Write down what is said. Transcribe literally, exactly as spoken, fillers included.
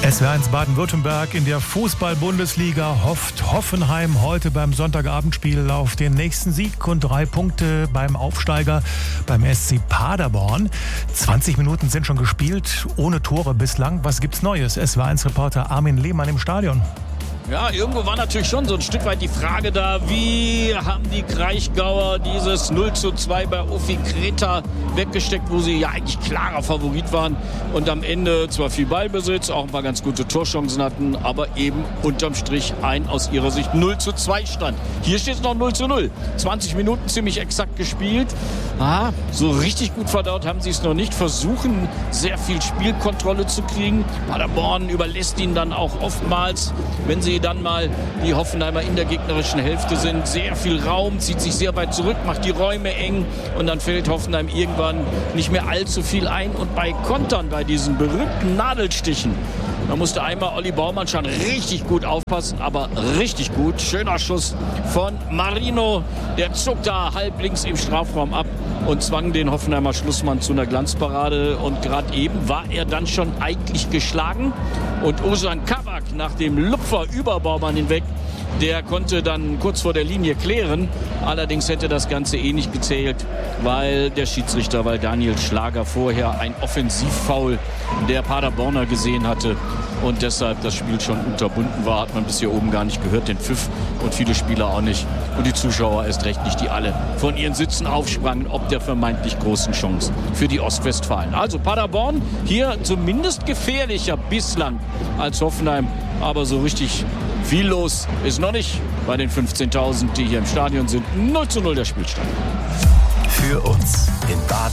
S W R eins Baden-Württemberg in der Fußball-Bundesliga hofft Hoffenheim heute beim Sonntagabendspiel auf den nächsten Sieg und drei Punkte beim Aufsteiger beim S C Paderborn. zwanzig Minuten sind schon gespielt, ohne Tore bislang. Was gibt's Neues? S W R eins Reporter Armin Lehmann im Stadion. Ja, irgendwo war natürlich schon so ein Stück weit die Frage da, wie haben die Kraichgauer dieses null zu zwei bei Uffi Kreta weggesteckt, wo sie ja eigentlich klarer Favorit waren und am Ende zwar viel Ballbesitz, auch ein paar ganz gute Torchancen hatten, aber eben unterm Strich ein aus ihrer Sicht null zu zwei stand. Hier steht es noch null zu null. zwanzig Minuten ziemlich exakt gespielt. Ah, so richtig gut verdaut haben sie es noch nicht. Versuchen sehr viel Spielkontrolle zu kriegen. Paderborn überlässt ihnen dann auch oftmals, wenn sie dann mal die Hoffenheimer in der gegnerischen Hälfte sind. Sehr viel Raum, zieht sich sehr weit zurück, macht die Räume eng und dann fällt Hoffenheim irgendwann nicht mehr allzu viel ein. Und bei Kontern, bei diesen berühmten Nadelstichen, da musste einmal Olli Baumann schon richtig gut aufpassen, aber richtig gut. Schöner Schuss von Marino, der zog da halb links im Strafraum ab und zwang den Hoffenheimer Schlussmann zu einer Glanzparade. Und gerade eben war er dann schon eigentlich geschlagen. Und Ozan Kabak nach dem Lupfer über Baumann hinweg, der konnte dann kurz vor der Linie klären. Allerdings hätte das Ganze eh nicht gezählt, weil der Schiedsrichter, weil Daniel Schlager vorher ein Offensivfoul der Paderborner gesehen hatte und deshalb das Spiel schon unterbunden war, hat man bis hier oben gar nicht gehört, den Pfiff, und viele Spieler auch nicht und die Zuschauer erst recht nicht, die alle von ihren Sitzen aufsprangen, ob der vermeintlich großen Chance für die Ostwestfalen. Also Paderborn hier zumindest gefährlicher bislang als Hoffenheim, aber so richtig viel los ist noch nicht bei den fünfzehntausend, die hier im Stadion sind. null zu null der Spielstand. Für uns in Baden